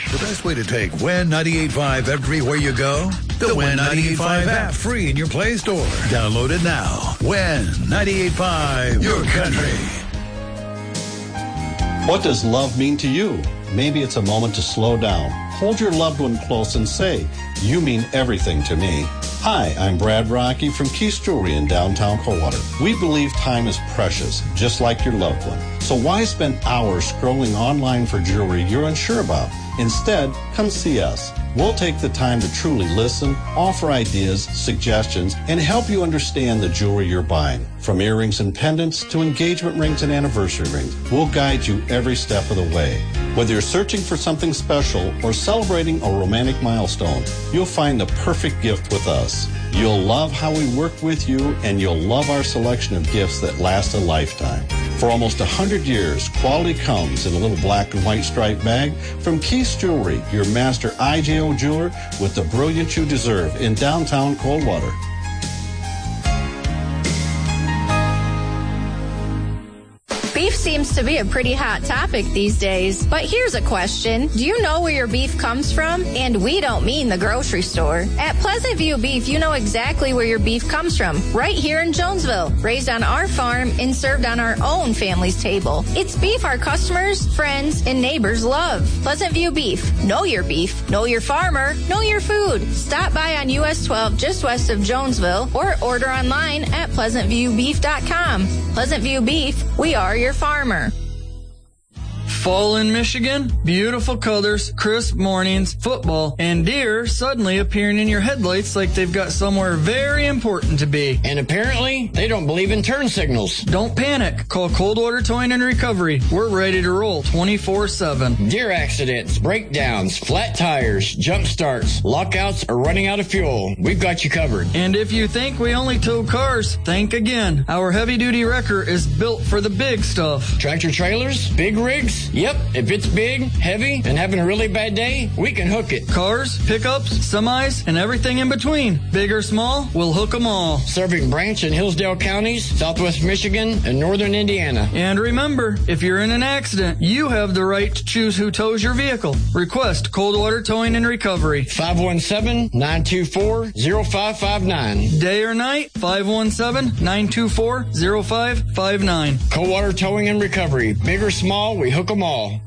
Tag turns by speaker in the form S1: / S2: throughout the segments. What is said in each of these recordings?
S1: The best way to take WIN 98.5 everywhere you go? The WIN 98.5 app, free in your Play Store. Download it now. WIN 98.5, your country.
S2: What does love mean to you? Maybe it's a moment to slow down. Hold your loved one close and say, "You mean everything to me." Hi, I'm Brad Rocky from Keith's Jewelry in downtown Coldwater. We believe time is precious, just like your loved one. So why spend hours scrolling online for jewelry you're unsure about? Instead, come see us. We'll take the time to truly listen, offer ideas, suggestions, and help you understand the jewelry you're buying. From earrings and pendants to engagement rings and anniversary rings, we'll guide you every step of the way. Whether you're searching for something special or celebrating a romantic milestone, you'll find the perfect gift with us. You'll love how we work with you, and you'll love our selection of gifts that last a lifetime. For almost 100 years, quality comes in a little black and white striped bag from Keith's Jewelry, your master IJO jeweler with the brilliance you deserve in downtown Coldwater.
S3: Beef seems to be a pretty hot topic these days, but here's a question. Do you know where your beef comes from? And we don't mean the grocery store. At Pleasant View Beef, you know exactly where your beef comes from, right here in Jonesville, raised on our farm and served on our own family's table. It's beef our customers, friends, and neighbors love. Pleasant View Beef. Know your beef. Know your farmer. Know your food. Stop by on US 12 just west of Jonesville or order online at pleasantviewbeef.com. Pleasant View Beef, we are your farmer.
S4: Fall in Michigan, beautiful colors, crisp mornings, football, and deer suddenly appearing in your headlights like they've got somewhere very important to be.
S5: And apparently, they don't believe in turn signals.
S4: Don't panic. Call Coldwater Towing and Recovery. We're ready to roll 24/7.
S5: Deer accidents, breakdowns, flat tires, jump starts, lockouts, or running out of fuel. We've got you covered.
S4: And if you think we only tow cars, think again. Our heavy-duty wrecker is built for the big stuff.
S5: Tractor trailers, big rigs? Yep, if it's big, heavy, and having a really bad day, we can hook it.
S4: Cars, pickups, semis, and everything in between. Big or small, we'll hook them all.
S5: Serving Branch and Hillsdale counties, Southwest Michigan, and Northern Indiana.
S4: And remember, if you're in an accident, you have the right to choose who tows your vehicle. Request Coldwater Towing and Recovery.
S5: 517-924-0559.
S4: Day or night, 517-924-0559.
S5: Coldwater Towing and Recovery. Big or small, we hook them all.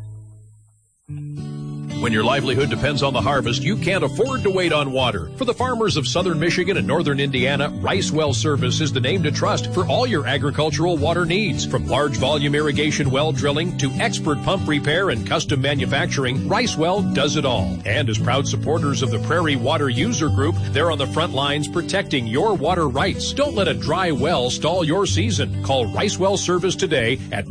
S6: When your livelihood depends on the harvest, you can't afford to wait on water. For the farmers of southern Michigan and northern Indiana, Rice Well Service is the name to trust for all your agricultural water needs. From large volume irrigation well drilling to expert pump repair and custom manufacturing, Rice Well does it all. And as proud supporters of the Prairie Water User Group, they're on the front lines protecting your water rights. Don't let a dry well stall your season. Call Rice Well Service today at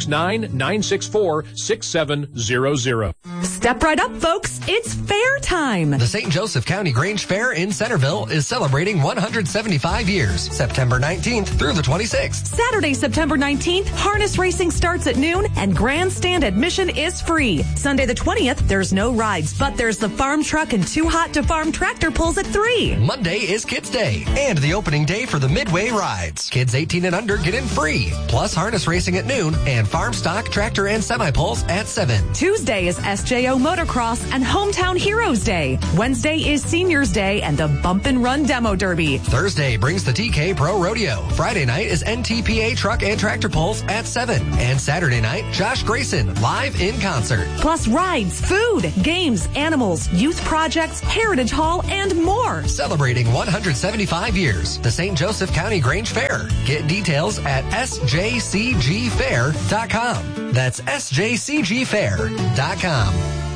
S6: 269-964-6700.
S7: Step right up, folks. It's fair time.
S8: The St. Joseph County Grange Fair in Centerville is celebrating 175 years, September 19th through the 26th.
S7: Saturday, September 19th, harness racing starts at noon and grandstand admission is free. Sunday the 20th, there's no rides, but there's the farm truck and Too Hot to Farm tractor pulls at 3.
S8: Monday is Kids Day and the opening day for the Midway Rides. Kids 18 and under get in free, plus harness racing at noon and farm stock, tractor, and semi-pulls at 7.
S7: Tuesday is SJO Motocross and Hometown Heroes Day. Wednesday is Seniors Day and the Bump and Run Demo Derby.
S8: Thursday brings the TK Pro Rodeo. Friday night is NTPA Truck and Tractor Pulls at 7. And Saturday night, Josh Grayson live in concert.
S7: Plus rides, food, games, animals, youth projects, Heritage Hall, and more.
S8: Celebrating 175 years, the St. Joseph County Grange Fair. Get details at sjcgfair.com. That's sjcgfair.com.